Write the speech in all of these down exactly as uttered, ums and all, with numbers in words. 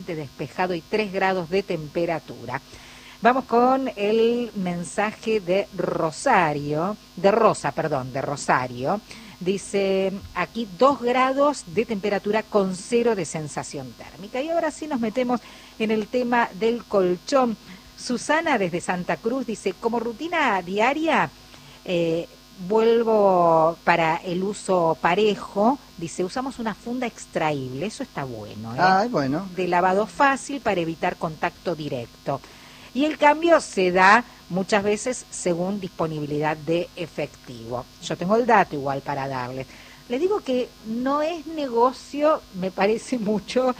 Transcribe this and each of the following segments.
despejado y tres grados de temperatura. Vamos con el mensaje de Rosario, de Rosa, perdón, de Rosario. Dice, aquí dos grados de temperatura con cero de sensación térmica. Y ahora sí nos metemos en el tema del colchón. Susana desde Santa Cruz dice, como rutina diaria, eh, vuelvo para el uso parejo, dice, usamos una funda extraíble, eso está bueno, ¿eh? Ah, bueno. De lavado fácil para evitar contacto directo. Y el cambio se da muchas veces según disponibilidad de efectivo. Yo tengo el dato igual para darles. Les digo que no es negocio, me parece mucho,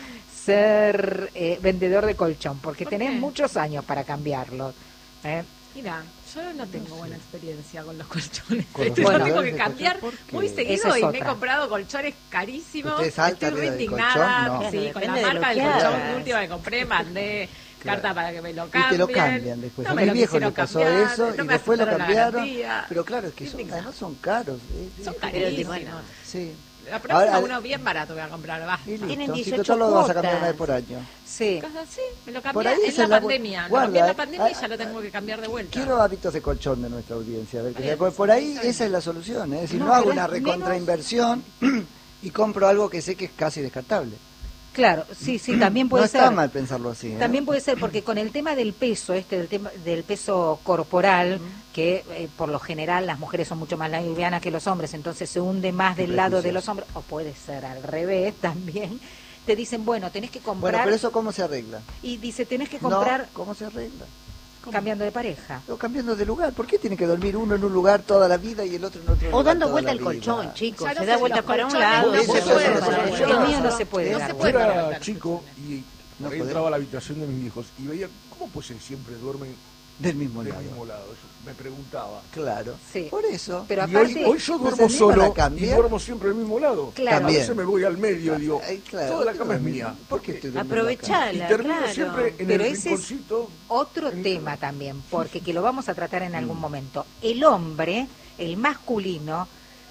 ser eh, vendedor de colchón, porque ¿Por tenés qué? muchos años para cambiarlo. ¿eh? Mira, yo no tengo buena experiencia con los colchones. Con los Yo bueno, tengo colchones que de cambiar colchón, ¿por qué? muy seguido Esa es y me otra. he comprado colchones carísimos. ¿Usted salta Estoy arriba del reindignada. colchón? No. Sí, Bueno, con la depende de marca lo del que colchón hagas. última que compré, mandé Claro. carta para que me lo Y cambien. te lo cambian después. No a me mi lo viejo le quisieron pasó cambiar, eso no y me después lo aceptaron la cambiaron. garantía. Pero claro, es que son, Indignada. además son caros. ¿eh? Son Sí. carísimos. bueno. Sí. La próxima Ahora, uno bien barato voy a comprar, va. Y Tienen listo. Si dieciocho total lo vas a cambiar cuotas. una vez por año. Sí. Cosas así, me lo Por cambié ahí en esa la es la bu- pandemia. Lo guarda, cambié en la eh. pandemia y Ah, ya lo tengo que cambiar de vuelta. Quiero hábitos de colchón de nuestra audiencia. A ver, que Bien, por, por ahí está bien. esa es la solución. ¿eh? Es decir, No, no, hago pero una es recontrainversión y compro algo que sé que es casi descartable. Claro, sí, sí, también puede no ser. está mal pensarlo así. ¿eh? También puede ser porque con el tema del peso, este del tema del peso corporal, que eh, por lo general las mujeres son mucho más livianas que los hombres, entonces se hunde más del lado de los hombres, o puede ser al revés también. Te dicen, bueno, tenés que comprar, Bueno, pero eso ¿cómo se arregla? y dice, tenés que comprar No, ¿cómo se arregla? ¿Cómo? cambiando de pareja. O cambiando de lugar. ¿Por qué tiene que dormir uno en un lugar toda la vida y el otro en otro lugar? O dando toda vuelta la al vida? colchón, chicos. Ya no Se da sé, vuelta los para un colchones lado. no se vuelta puede, para no se el puede. otro. El mío no se puede No dar se Yo puede vuelta. era cambiar chico colchones. y No por ahí podés. entraba a la habitación de mis viejos y veía cómo pues siempre duermen Del mismo del lado. mismo lado. Eso me preguntaba. Claro. Sí. Por eso. Pero Y aparte, hoy, hoy yo ¿no duermo se animan solo a y cambiar? duermo siempre del mismo lado. Claro. A También. veces me voy al medio y digo, Ay, claro, toda la ¿por qué cama es dormís? mía. ¿Por qué estoy durmiendo acá? Y Aprovechala, termino claro. siempre en Pero el ese es rinconcito. otro en- tema también, porque que lo vamos a tratar en algún Mm. momento. El hombre, el masculino,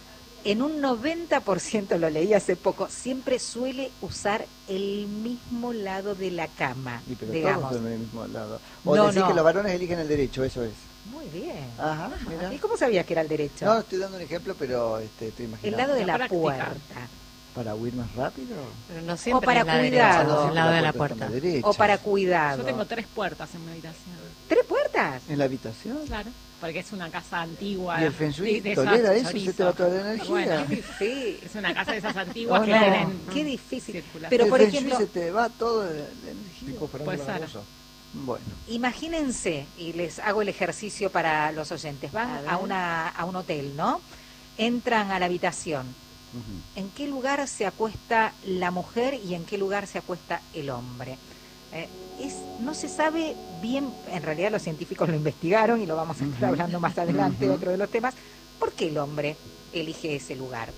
en un noventa por ciento, lo leí hace poco, siempre suele usar el mismo lado de la cama, Y pero digamos. todos duermen del mismo lado. O No, decís no. que los varones eligen el derecho, eso es. Muy bien. Ajá, mira. ¿Y cómo sabías que era el derecho? No, estoy dando un ejemplo, pero este, estoy el imaginando. lado de La la práctica. puerta. ¿Para huir más rápido? Pero no siempre para es la cuidado. derecha, el lado de la puerta puerta. está a la derecha. O para cuidado. Yo tengo tres puertas en mi habitación. ¿Tres puertas? ¿En la habitación? Claro, porque es una casa antigua. ¿Y el Feng Shui de- de esas tolera eso? ¿Se chorizo. te va toda la energía? Bueno, Qué difícil. es una casa de esas antiguas Oh, que no. tienen Qué difícil. circulación. Pero el por Feng Shui ejemplo, se te va todo de la energía. Tipo Fernando Puede La ser. Rosa. Bueno. imagínense, y les hago el ejercicio para los oyentes, A van ver. a, una, a un hotel, ¿no? Entran a la habitación. Ujú. ¿En qué lugar se acuesta la mujer y en qué lugar se acuesta el hombre? Eh, es, no se sabe bien, en realidad los científicos lo investigaron y lo vamos a estar Ujú. hablando más adelante, Ujú. otro de los temas. ¿Por qué el hombre elige ese lugar?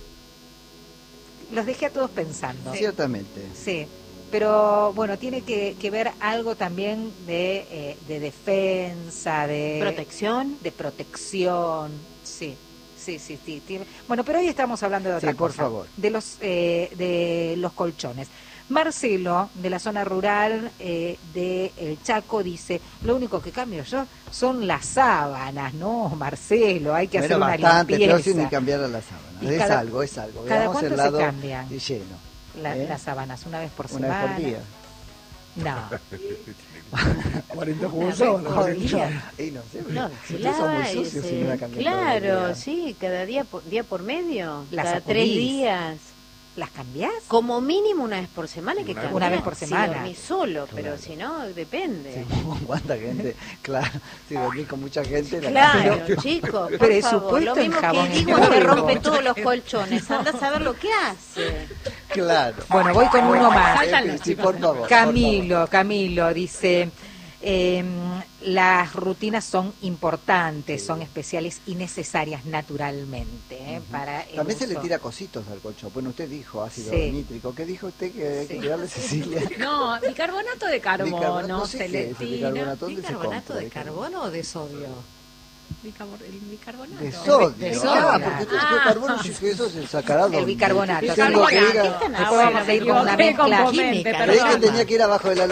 Los dejé a todos pensando. Ciertamente. Sí, pero bueno, tiene que, que ver algo también de, eh, de defensa, de Protección. de protección, sí, sí, sí, sí. Tiene... Bueno, pero hoy estamos hablando de Sí, otra por cosa, favor. de los eh, de los colchones. Marcelo, de la zona rural eh, de El Chaco, dice, lo único que cambio yo son las sábanas. No, Marcelo, hay que Bueno, hacer una bastante, pero sin ni limpieza. cambiar a la sábana. Y Es cada- algo, es algo. ¿cada Veamos cuánto el se lado cambian? lleno. La- ¿eh? Las sábanas, una vez por Una vez semana. por día. No, cuarenta como Una vez sábanas. por día. Y no sé, No, si se ustedes son lava muy y sucios se- si no la cambian todos los Claro, días. sí, cada día por, día por medio, La cada sacudís. tres días. ¿Las cambiás? Como mínimo una vez por semana hay que Una cambiar. Una vez por semana. Si dormís solo, pero Claro. si no, depende. Sí, ¿cuánta gente? Claro, si dormís con mucha gente... la Claro, cambian. chicos, por Presupuesto favor. Lo en mismo jabón que en digo, te polvo. rompe todos los colchones. Anda a saber lo que hace. Claro. Bueno, voy con uno más. Saltan Epi, los sí, chicos por en favor. Camilo, Camilo dice, eh, las rutinas son importantes, son especiales y necesarias naturalmente. eh, Ujú. para el También se le uso. tira cositos al colchón. Bueno, usted dijo ácido Sí. nítrico. ¿Qué dijo usted que hay que Sí. tirarle, Cecilia? No, bicarbonato de carbono, Bicarbonato, no sé qué es el Celestina. bicarbonato. ¿Dónde se ¿Bicarbonato compra? de carbono o de sodio? Bicarbor- el bicarbonato. De sodio. De sodio. Ah, porque tú Ah. carbono y eso se sacará. El bicarbonato. Tengo que ir a- Después vamos a ir con una me equivoqué mezcla con Pomente, química. Creí ¿no? que tenía que ir abajo de la